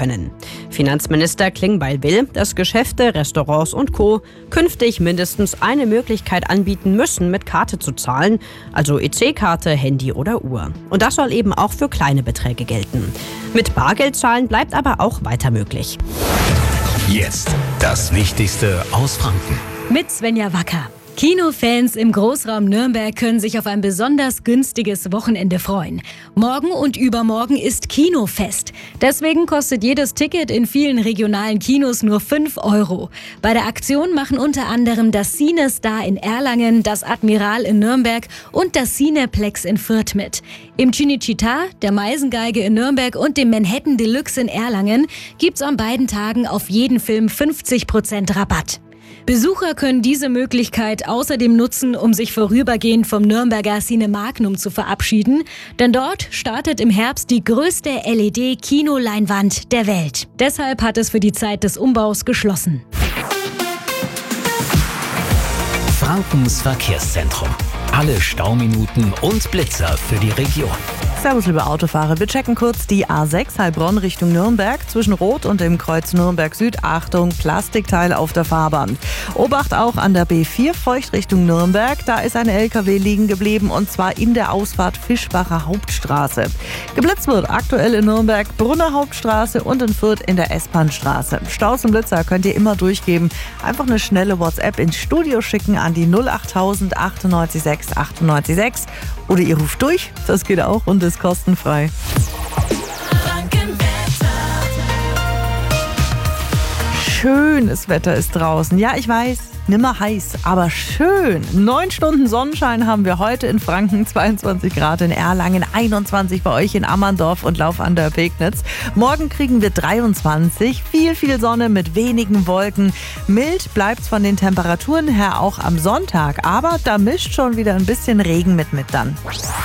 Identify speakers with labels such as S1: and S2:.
S1: können. Finanzminister Klingbeil will, dass Geschäfte, Restaurants und Co. künftig mindestens eine Möglichkeit anbieten müssen, mit Karte zu zahlen, also EC-Karte, Handy oder Uhr. Und das soll eben auch für kleine Beträge gelten. Mit Bargeld zahlen bleibt aber auch weiter möglich.
S2: Jetzt das Wichtigste aus Franken.
S3: Mit Svenja Wacker. Kinofans im Großraum Nürnberg können sich auf ein besonders günstiges Wochenende freuen. Morgen und übermorgen ist Kinofest. Deswegen kostet jedes Ticket in vielen regionalen Kinos nur 5 €. Bei der Aktion machen unter anderem das CineStar in Erlangen, das Admiral in Nürnberg und das Cineplex in Fürth mit. Im Cinecittà, der Meisengeige in Nürnberg und dem Manhattan Deluxe in Erlangen gibt's an beiden Tagen auf jeden Film 50% Rabatt. Besucher können diese Möglichkeit außerdem nutzen, um sich vorübergehend vom Nürnberger Cinemagnum zu verabschieden, denn dort startet im Herbst die größte LED-Kinoleinwand der Welt. Deshalb hat es für die Zeit des Umbaus geschlossen.
S2: Frankens Verkehrszentrum. Alle Stauminuten und Blitzer für die Region.
S4: Servus, liebe Autofahrer. Wir checken kurz die A6 Heilbronn Richtung Nürnberg. Zwischen Rot und dem Kreuz Nürnberg Süd. Achtung, Plastikteil auf der Fahrbahn. Obacht auch an der B4 Feucht Richtung Nürnberg. Da ist ein LKW liegen geblieben und zwar in der Ausfahrt Fischbacher Hauptstraße. Geblitzt wird aktuell in Nürnberg Brunner Hauptstraße und in Fürth in der S-Bahn-Straße. Staus und Blitzer könnt ihr immer durchgeben. Einfach eine schnelle WhatsApp ins Studio schicken an die 08000 98 6 98 6. Oder ihr ruft durch, das geht auch und ist kostenfrei. Schönes Wetter ist draußen. Ja, ich weiß, nimmer heiß, aber schön. 9 Stunden Sonnenschein haben wir heute in Franken, 22 Grad in Erlangen, 21 bei euch in Ammerndorf und Lauf an der Pegnitz. Morgen kriegen wir 23, viel Sonne mit wenigen Wolken. Mild bleibt's von den Temperaturen her auch am Sonntag, aber da mischt schon wieder ein bisschen Regen mit dann.